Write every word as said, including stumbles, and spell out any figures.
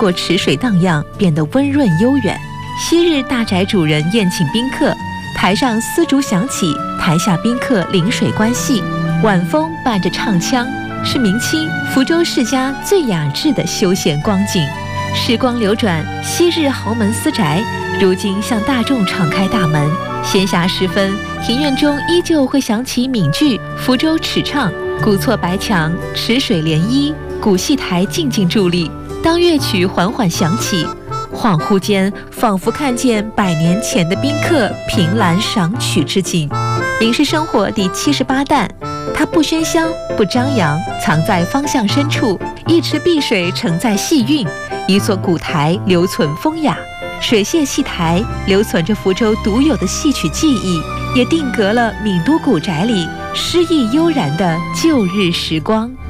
过池水荡漾，变得温润悠远。昔日大宅主人宴请宾客，台上丝竹响起，台下宾客临水观戏，晚风伴着唱腔，是明清福州世家最雅致的休闲光景。时光流转，昔日豪门私宅，如今向大众敞开大门。闲暇时分，庭院中依旧会响起闽剧《福州尺唱》，古厝白墙，池水涟漪，古戏台静静伫立。当乐曲缓缓响起，恍惚间仿佛看见百年前的宾客凭栏赏曲之景。影视生活第七十八弹，它不喧嚣，不张扬，藏在方向深处。一池碧水承载戏韵，一座古台留存风雅。水榭戏台留存着福州独有的戏曲技艺，也定格了闽都古宅里诗意悠然的旧日时光。